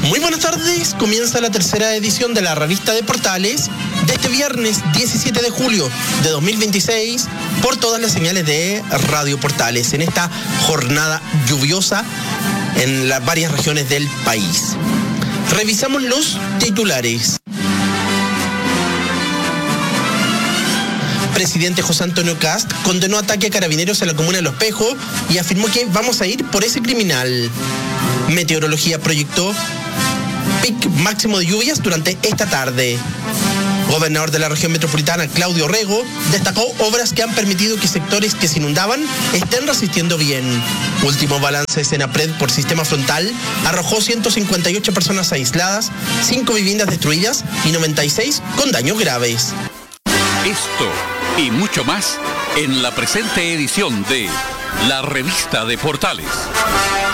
Muy buenas tardes, comienza la tercera edición de la revista de Portales de este viernes 17 de julio de 2026 por todas las señales de Radio Portales en esta jornada lluviosa en las varias regiones del país. Revisamos los titulares. Presidente José Antonio Kast condenó ataque a carabineros en la comuna de Los Pejos y afirmó que vamos a ir por ese criminal. Meteorología proyectó pic máximo de lluvias durante esta tarde. Gobernador de la región metropolitana, Claudio Rego, destacó obras que han permitido que sectores que se inundaban estén resistiendo bien. Último balance de Senapred por sistema frontal arrojó 158 personas aisladas, 5 viviendas destruidas y 96 con daños graves. Esto y mucho más en la presente edición de la Revista de Portales.